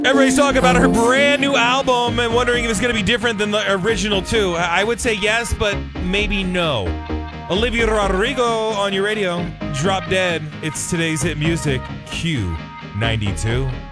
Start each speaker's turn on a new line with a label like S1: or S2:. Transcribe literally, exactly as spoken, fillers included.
S1: Everybody's talking about her brand new album and wondering if it's going to be different than the original, too. I would say yes, but maybe no. Olivia Rodrigo on your radio. Drop Dead. It's today's hit music. Q ninety-two.